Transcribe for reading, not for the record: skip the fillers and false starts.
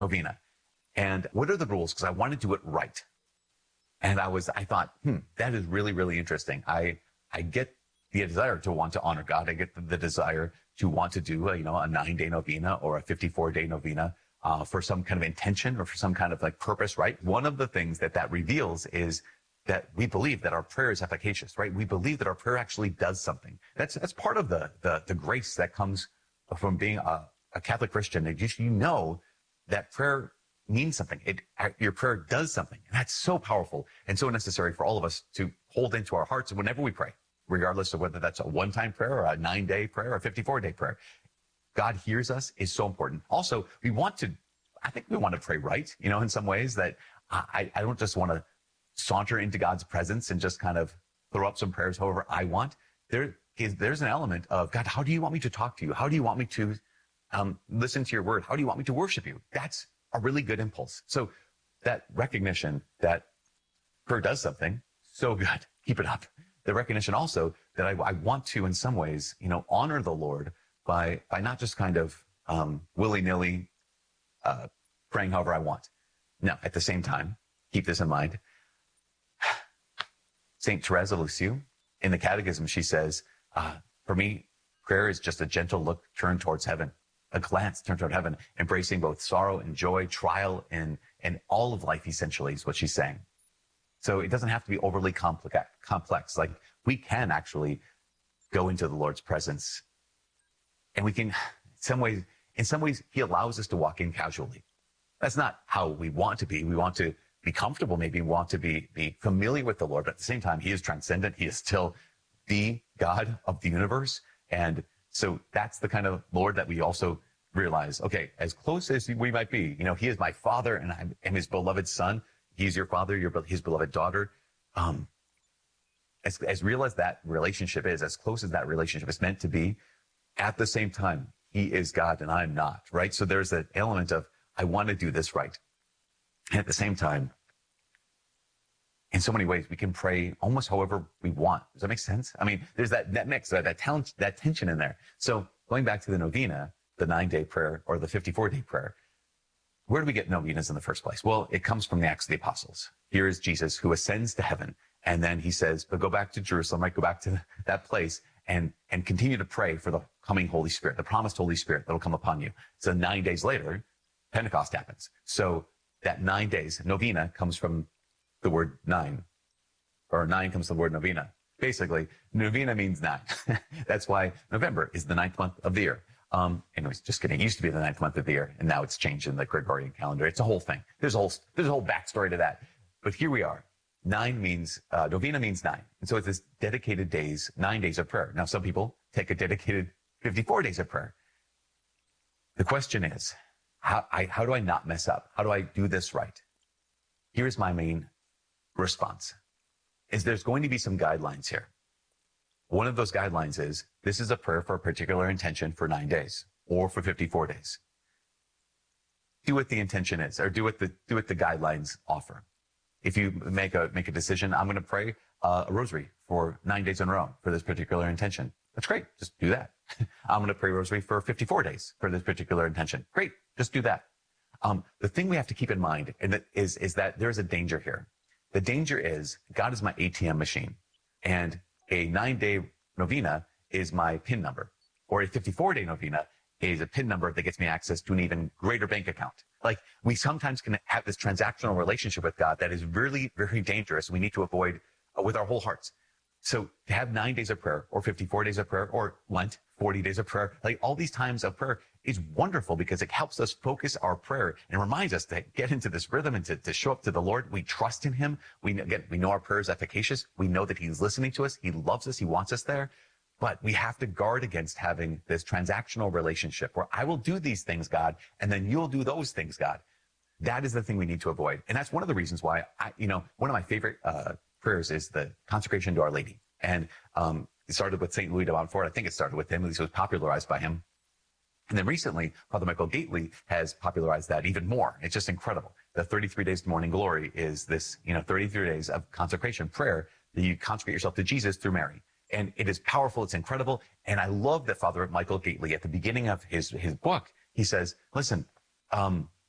novena. And what are the rules? Because I want to do it right. And I thought, that is really, really interesting. I get the desire to want to honor God. I get the desire to want to do a 9-day novena or a 54-day novena for some kind of intention or for some kind of like purpose, right? One of the things that reveals is that we believe that our prayer is efficacious, right? We believe that our prayer actually does something. That's part of the grace that comes from being a Catholic Christian. You know that prayer means something. Your prayer does something. And that's so powerful and so necessary for all of us to hold into our hearts whenever we pray, regardless of whether that's a one-time prayer or a 9-day prayer or a 54-day prayer. God hears us is so important. Also, I think we want to pray right, in some ways that I don't just want to saunter into God's presence and just kind of throw up some prayers however I want. There's an element of, God, how do you want me to talk to you? How do you want me to listen to your word? How do you want me to worship you? That's a really good impulse. So that recognition that prayer does something, so good. Keep it up. The recognition also that I want to, in some ways, honor the Lord by not just kind of willy-nilly praying however I want. Now, at the same time, keep this in mind. St. Therese of Lisieux, in the Catechism, she says, for me, prayer is just a gentle look turned towards heaven, a glance turned toward heaven, embracing both sorrow and joy, trial and all of life, essentially, is what she's saying. So it doesn't have to be overly complex. Like, we can actually go into the Lord's presence, and we can, in some ways, he allows us to walk in casually. That's not how we want to be. We want to be comfortable, maybe we want to be familiar with the Lord, but at the same time, he is transcendent. He is still the God of the universe. And so that's the kind of Lord that we also realize, okay, as close as we might be, he is my father and I am his beloved son. He's your father, his beloved daughter. As real as that relationship is, as close as that relationship is meant to be, at the same time, he is God and I'm not, right? So there's that element of, I want to do this right. And at the same time, in so many ways, we can pray almost however we want. Does that make sense? I mean, there's that mix, that tension in there. So going back to the novena, the 9-day prayer or the 54-day prayer, where do we get novenas in the first place? Well, it comes from the Acts of the Apostles. Here is Jesus who ascends to heaven. And then he says, but go back to Jerusalem, right? Go back to that place and continue to pray for the coming Holy Spirit, the promised Holy Spirit that will come upon you. So 9 days later, Pentecost happens. So that 9 days, novena comes from the word 9, or 9 comes from the word novena. Basically, novena means 9. That's why November is the 9th month of the year. Anyways, just kidding. It used to be the 9th month of the year, and now it's changed in the Gregorian calendar. It's a whole thing. There's a whole backstory to that. But here we are. Novena means 9. And so it's this dedicated 9 days of prayer. Now, some people take a dedicated 54 days of prayer. The question is, how do I not mess up? How do I do this right? Here's my main response, is there's going to be some guidelines here. One of those guidelines is, this is a prayer for a particular intention for 9 days or for 54 days. Do what the intention is, or do what the guidelines offer. If you make a decision, I'm going to pray a rosary for 9 days in a row for this particular intention. That's great. Just do that. I'm going to pray rosary for 54 days for this particular intention. Great. Just do that. The thing we have to keep in mind is that there's a danger here. The danger is God is my ATM machine, and a 9-day novena is my PIN number, or a 54-day novena is a PIN number that gets me access to an even greater bank account. Like, we sometimes can have this transactional relationship with God that is really, very dangerous. We need to avoid with our whole hearts. So to have 9 days of prayer or 54 days of prayer or Lent, 40 days of prayer, like all these times of prayer is wonderful because it helps us focus our prayer and reminds us to get into this rhythm and to show up to the Lord. We trust in him. We know our prayer is efficacious. We know that he's listening to us. He loves us. He wants us there. But we have to guard against having this transactional relationship where I will do these things, God, and then you'll do those things, God. That is the thing we need to avoid. And that's one of the reasons why one of my favorite prayers is the consecration to Our Lady. And it started with St. Louis de Montfort. I think it started with him. At least it was popularized by him. And then recently, Father Michael Gately has popularized that even more. It's just incredible. The 33 Days to Morning Glory is this, 33 days of consecration prayer that you consecrate yourself to Jesus through Mary. And it is powerful. It's incredible. And I love that Father Michael Gately, at the beginning of his book, he says, listen,